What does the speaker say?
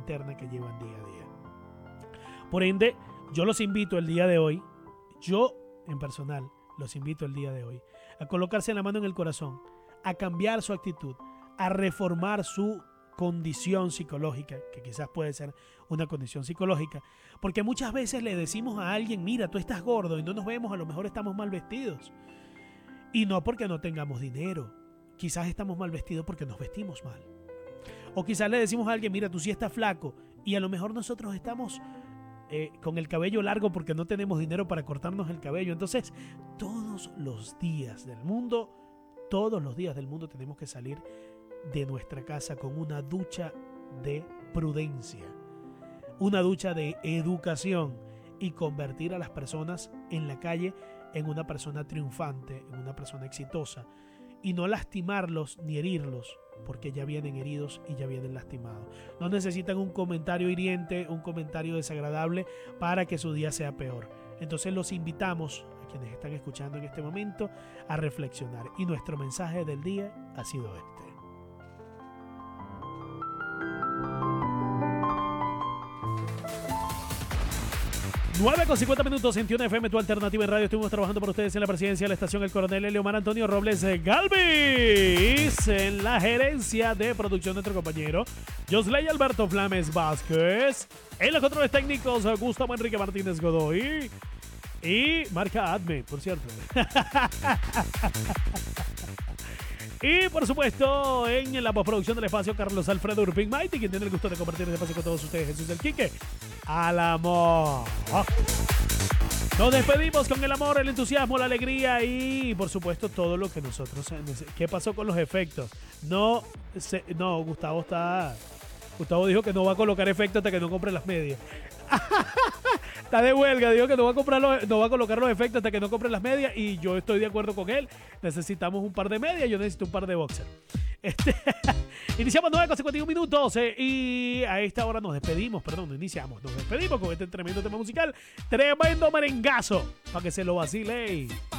interna que llevan día a día. Por ende, yo los invito el día de hoy, yo en personal los invito el día de hoy a colocarse la mano en el corazón, a cambiar su actitud, a reformar su condición psicológica, que quizás puede ser una condición psicológica, porque muchas veces le decimos a alguien, mira, tú estás gordo y no nos vemos, a lo mejor estamos mal vestidos. Y no porque no tengamos dinero, quizás estamos mal vestidos porque nos vestimos mal. O quizás le decimos a alguien, mira, tú sí estás flaco, y a lo mejor nosotros estamos con el cabello largo porque no tenemos dinero para cortarnos el cabello. Entonces, todos los días del mundo tenemos que salir de nuestra casa con una ducha de prudencia, una ducha de educación y convertir a las personas en la calle en una persona triunfante, en una persona exitosa, y no lastimarlos ni herirlos, porque ya vienen heridos y ya vienen lastimados. No necesitan un comentario hiriente, un comentario desagradable para que su día sea peor. Entonces los invitamos, a quienes están escuchando en este momento, a reflexionar. Y nuestro mensaje del día ha sido este. 9:50 minutos en Tiuna FM, tu alternativa en radio. Estuvimos trabajando por ustedes en la presidencia de la estación El Coronel Eliomar Antonio Robles Galvis. En la gerencia de producción, nuestro compañero Josley Alberto Flames Vázquez. En los controles técnicos, Gustavo Enrique Martínez Godoy. Y marca ADME, por cierto. Y por supuesto, en la postproducción del espacio, Carlos Alfredo Urpin Maiti, quien tiene el gusto de compartir el espacio con todos ustedes, Jesús del Quique. Al amor. Nos despedimos con el amor, el entusiasmo, la alegría y por supuesto todo lo que nosotros... ¿Qué pasó con los efectos? No, Gustavo dijo que no va a colocar efectos hasta que no compre las medias. Está de huelga, dijo que no va a colocar los efectos hasta que no compre las medias y yo estoy de acuerdo con él. Necesitamos un par de medias, yo necesito un par de boxers. Iniciamos 9:51 minutos y a esta hora nos despedimos con este tremendo tema musical, tremendo merengazo, para que se lo vacile.